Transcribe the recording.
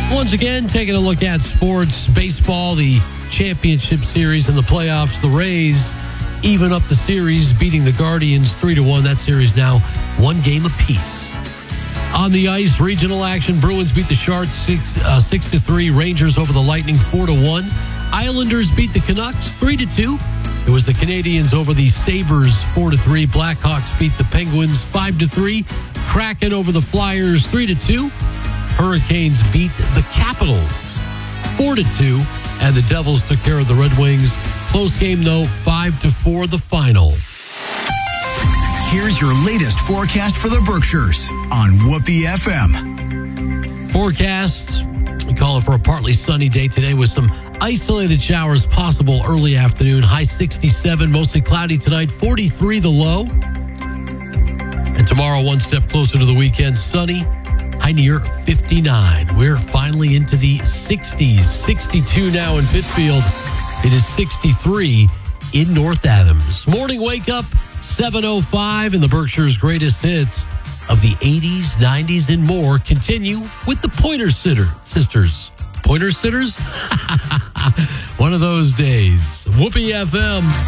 Once again, taking a look at sports, baseball, the championship series and the playoffs. The Rays even up the series, beating the Guardians 3-1. That series now one game apiece. On the ice, regional action. Bruins beat the Sharks 6-3. Rangers over the Lightning 4-1. Islanders beat the Canucks 3-2. It was the Canadiens over the Sabres 4-3. Blackhawks beat the Penguins 5-3. Kraken over the Flyers 3-2. Hurricanes beat the Capitals 4-2, and the Devils took care of the Red Wings. Close game, though, 5-4 the final. Here's your latest forecast for the Berkshires on Whoopee FM. Forecast, we call it for a partly sunny day today with some isolated showers possible early afternoon. High 67, mostly cloudy tonight, 43 the low. And tomorrow, one step closer to the weekend, sunny. High near 59. We're finally into the 60s. 62 now in Pittsfield. It is 63 in North Adams. Morning wake up, 7:05, and the Berkshire's greatest hits of the 80s, 90s, and more continue with the Pointer Sisters. Pointer Sitters? One of those days. Whoopee FM.